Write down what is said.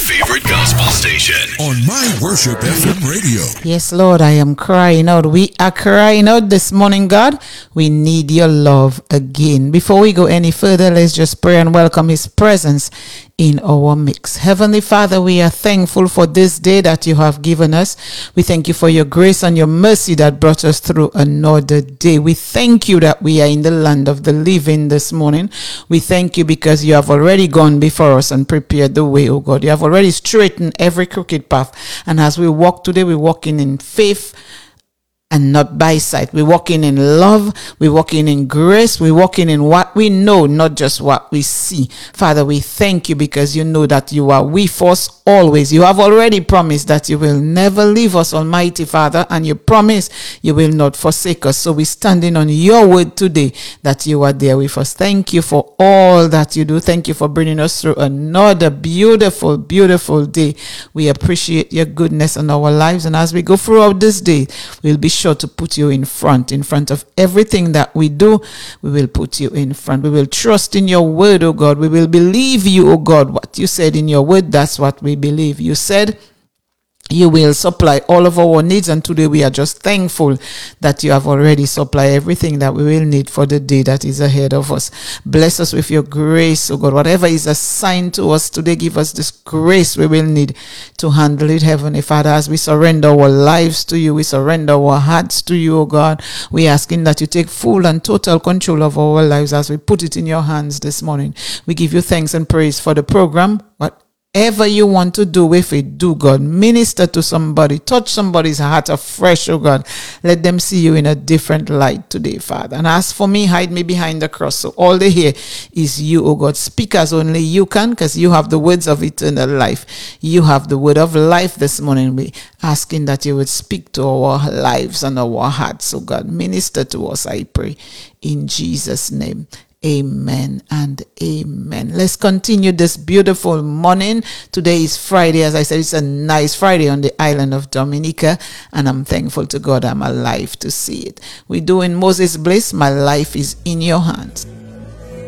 favorite gospel station on My Worship FM radio. Yes, Lord, I am crying out. We are crying out this morning, God. We need your love again. Before we go any further, let's just pray and welcome his presence in our mix. Heavenly Father, we are thankful for this day that you have given us. We thank you for your grace and your mercy that brought us through another day. We thank you that we are in the land of the living this morning. We thank you because you have already gone before us and prepared the way, oh God. You have already straightened every crooked path. And as we walk today, we're walking in faith and not by sight. We're walking in love. We're walking in grace. We're walking in what we know, not just what we see. Father, we thank you because you know that you are with us always. You have already promised that you will never leave us, Almighty Father, and you promise you will not forsake us. So we're standing on your word today that you are there with us. Thank you for all that you do. Thank you for bringing us through another beautiful, beautiful day. We appreciate your goodness in our lives. And as we go throughout this day, we'll be sure to put you in front of everything that we do. We will put you in front. We will trust in your word, oh God. We will believe you, oh God. What you said in your word, that's what we believe. You said you will supply all of our needs, and today we are just thankful that you have already supplied everything that we will need for the day that is ahead of us. Bless us with your grace, oh God. Whatever is assigned to us today, give us this grace we will need to handle it, Heavenly Father. As we surrender our lives to you, we surrender our hearts to you, oh God. We asking that you take full and total control of our lives as we put it in your hands this morning. We give you thanks and praise for the program. Whatever you want to do with it, do, God. Minister to somebody. Touch somebody's heart afresh, oh God. Let them see you in a different light today, Father. And as for me, hide me behind the cross. So all they hear is you, oh God. Speak as only you can, because you have the words of eternal life. You have the word of life this morning. We asking that you would speak to our lives and our hearts, oh God. Minister to us, I pray. In Jesus' name. Amen and amen. Let's continue this beautiful morning. Today is Friday. As I said, it's a nice Friday on the island of Dominica, and I'm thankful to God I'm alive to see it. We're doing Moses Bliss. My life is in your hands.